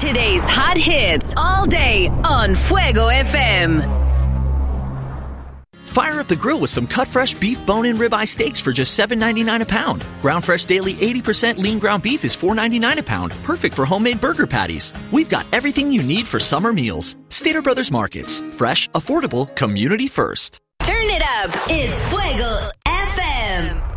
Today's hot hits all day on Fuego FM. Fire up the grill with some cut fresh beef bone-in ribeye steaks for just $7.99 a pound. Ground fresh daily 80% lean ground beef is $4.99 a pound. Perfect for homemade burger patties. We've got everything you need for summer meals. Stater Brothers Markets. Fresh, affordable, community first. Turn it up. It's Fuego FM.